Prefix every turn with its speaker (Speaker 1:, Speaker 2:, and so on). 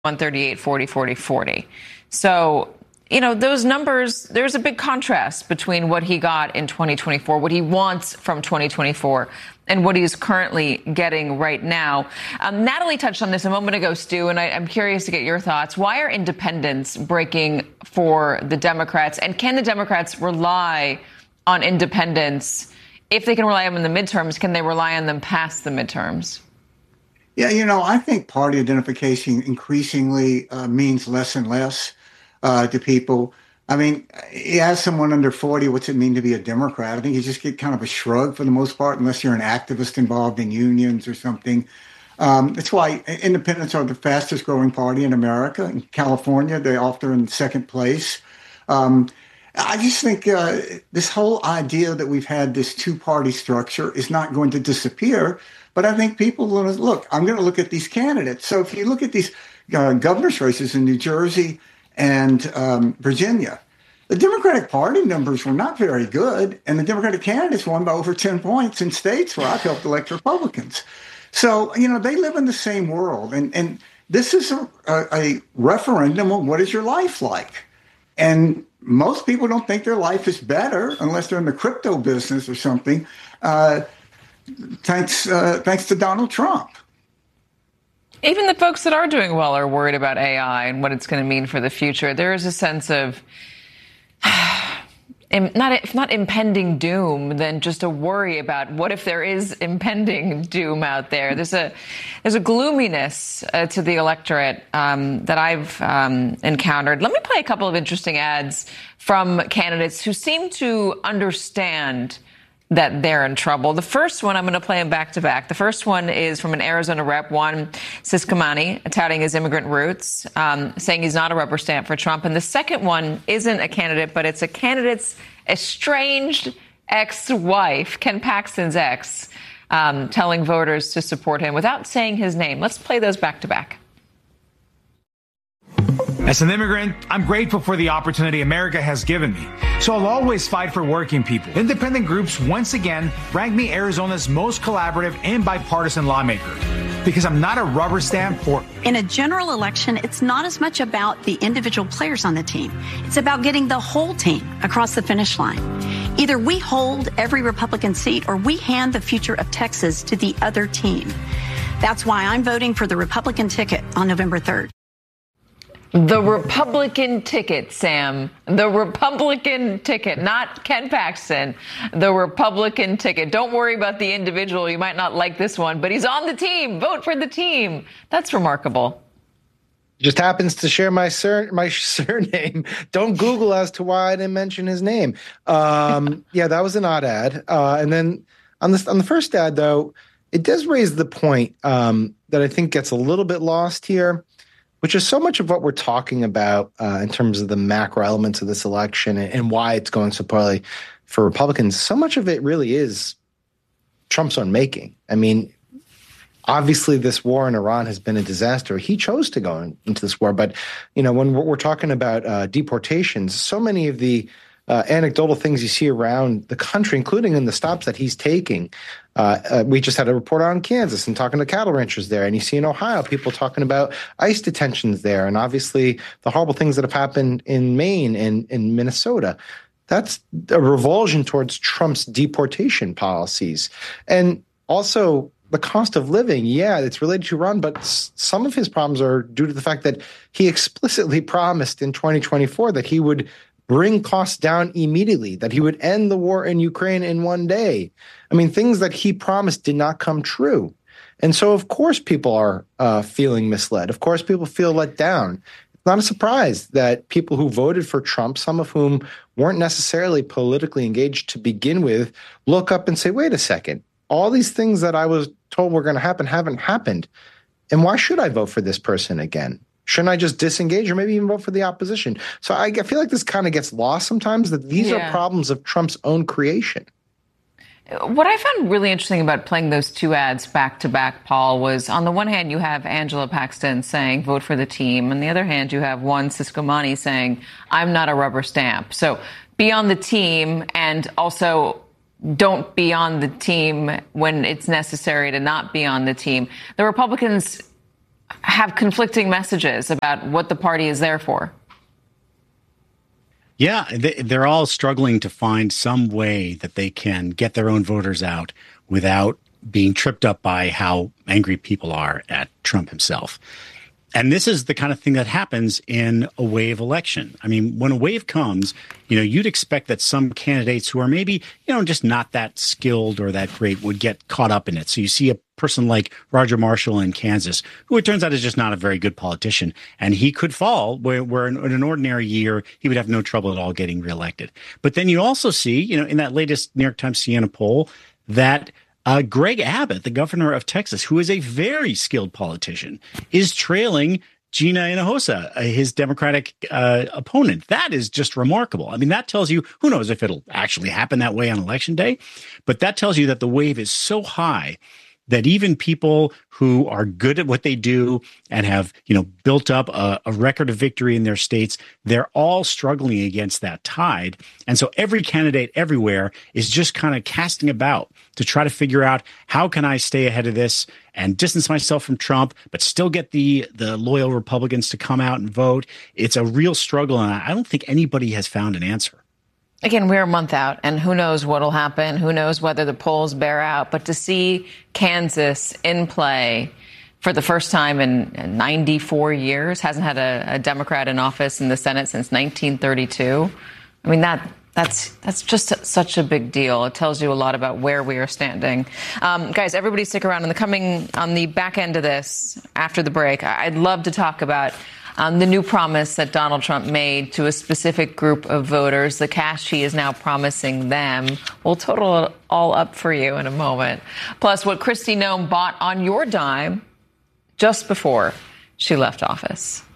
Speaker 1: 138, 40, 40, 40. So, those numbers, there's a big contrast between what he got in 2024, what he wants from 2024, and what he's currently getting right now. Natalie touched on this a moment ago, Stu, and I'm curious to get your thoughts. Why are independents breaking for the Democrats? And can the Democrats rely on independents? If they can rely on them in the midterms, can they rely on them past the midterms?
Speaker 2: Yeah, I think party identification increasingly means less and less to people. I mean, you ask someone under 40, what's it mean to be a Democrat? I think you just get kind of a shrug for the most part, unless you're an activist involved in unions or something. That's why independents are the fastest growing party in America. In California, they're often in second place. I just think this whole idea that we've had this two-party structure is not going to disappear. But I think people will look. I'm going to look at these candidates. So if you look at these governor's races in New Jersey and Virginia, the Democratic Party numbers were not very good, and the Democratic candidates won by over 10 points in states where I've helped elect Republicans. So, they live in the same world. And this is a referendum on what is your life like. And most people don't think their life is better unless they're in the crypto business or something. Thanks to Donald Trump.
Speaker 1: Even the folks that are doing well are worried about AI and what it's going to mean for the future. There is a sense of if not impending doom, then just a worry about what if there is impending doom out there. There's a gloominess to the electorate that I've encountered. Let me play a couple of interesting ads from candidates who seem to understand that they're in trouble. The first one, I'm going to play them back to back. The first one is from an Arizona rep, Juan Ciscomani, touting his immigrant roots, saying he's not a rubber stamp for Trump. And the second one isn't a candidate, but it's a candidate's estranged ex-wife, Ken Paxton's ex, telling voters to support him without saying his name. Let's play those back to back.
Speaker 3: As an immigrant, I'm grateful for the opportunity America has given me. So I'll always fight for working people. Independent groups once again ranked me Arizona's most collaborative and bipartisan lawmaker because I'm not a rubber stamp for...
Speaker 4: In a general election, it's not as much about the individual players on the team. It's about getting the whole team across the finish line. Either we hold every Republican seat or we hand the future of Texas to the other team. That's why I'm voting for the Republican ticket on November 3rd.
Speaker 1: The Republican ticket, Sam. The Republican ticket, not Ken Paxton. The Republican ticket. Don't worry about the individual. You might not like this one, but he's on the team. Vote for the team. That's remarkable.
Speaker 5: Just happens to share my surname. Don't Google as to why I didn't mention his name. Yeah, that was an odd ad. And then on the first ad, though, it does raise the point that I think gets a little bit lost here, which is so much of what we're talking about in terms of the macro elements of this election and why it's going so poorly for Republicans. So much of it really is Trump's own making. I mean, obviously this war in Iran has been a disaster. He chose to go into this war. But, when we're talking about deportations, so many of the anecdotal things you see around the country, including in the stops that he's taking. We just had a report on Kansas and talking to cattle ranchers there. And you see in Ohio, people talking about ICE detentions there. And obviously the horrible things that have happened in Maine and in Minnesota. That's a revulsion towards Trump's deportation policies. And also the cost of living. Yeah, it's related to Iran, but some of his problems are due to the fact that he explicitly promised in 2024 that he would bring costs down immediately, that he would end the war in Ukraine in one day. I mean, things that he promised did not come true. And so, of course, people are feeling misled. Of course, people feel let down. It's not a surprise that people who voted for Trump, some of whom weren't necessarily politically engaged to begin with, look up and say, wait a second, all these things that I was told were going to happen haven't happened. And why should I vote for this person again? Shouldn't I just disengage or maybe even vote for the opposition? So I feel like this kind of gets lost sometimes, that these are problems of Trump's own creation.
Speaker 1: What I found really interesting about playing those two ads back to back, Paul, was on the one hand, you have Angela Paxton saying, vote for the team. On the other hand, you have Juan Ciscomani saying, I'm not a rubber stamp. So be on the team and also don't be on the team when it's necessary to not be on the team. The Republicans have conflicting messages about what the party is there for.
Speaker 6: Yeah, they're all struggling to find some way that they can get their own voters out without being tripped up by how angry people are at Trump himself. And this is the kind of thing that happens in a wave election. I mean, when a wave comes, you'd expect that some candidates who are maybe, just not that skilled or that great would get caught up in it. So you see a person like Roger Marshall in Kansas, who it turns out is just not a very good politician. And he could fall where in an ordinary year, he would have no trouble at all getting reelected. But then you also see, in that latest New York Times Siena poll that Greg Abbott, the governor of Texas, who is a very skilled politician, is trailing Gina Hinojosa, his Democratic opponent. That is just remarkable. I mean, that tells you, who knows if it'll actually happen that way on Election Day, but that tells you that the wave is so high that even people who are good at what they do and have, built up a record of victory in their states, they're all struggling against that tide. And so every candidate everywhere is just kind of casting about to try to figure out, how can I stay ahead of this and distance myself from Trump, but still get the loyal Republicans to come out and vote? It's a real struggle, and I don't think anybody has found an answer.
Speaker 1: Again, we're a month out, and who knows what'll happen? Who knows whether the polls bear out? But to see Kansas in play for the first time in 94 years, hasn't had a Democrat in office in the Senate since 1932. I mean, that's just such a big deal. It tells you a lot about where we are standing. Guys, everybody stick around. On the back end of this, after the break, I'd love to talk about the new promise that Donald Trump made to a specific group of voters, the cash he is now promising them. We'll total it all up for you in a moment. Plus, what Kristi Noem bought on your dime just before she left office.